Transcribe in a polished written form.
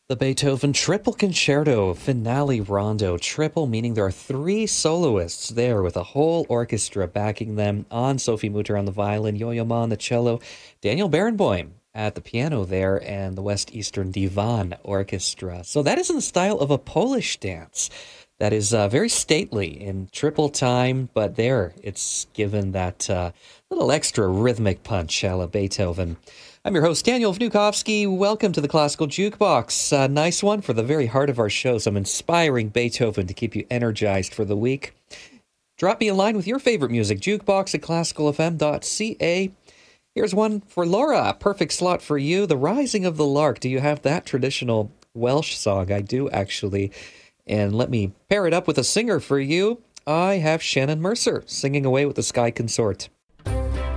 The Beethoven Triple Concerto Finale Rondo. Triple, meaning there are three soloists there with a whole orchestra backing them. On Sophie Mutter on the violin, Yo-Yo Ma on the cello, Daniel Barenboim at the piano there, and the West Eastern Divan Orchestra. So that is in the style of a Polish dance. That is very stately in triple time, but there it's given that little extra rhythmic punch a la Beethoven. I'm your host, Daniel Vnukovsky. Welcome to the Classical Jukebox. Nice one for the very heart of our show. Some inspiring Beethoven to keep you energized for the week. Drop me a line with your favorite music, jukebox at classicalfm.ca. Here's one for Laura. Perfect slot for you. The Rising of the Lark. Do you have that traditional Welsh song? I do, actually. And let me pair it up with a singer for you. I have Shannon Mercer singing away with the Sky Consort.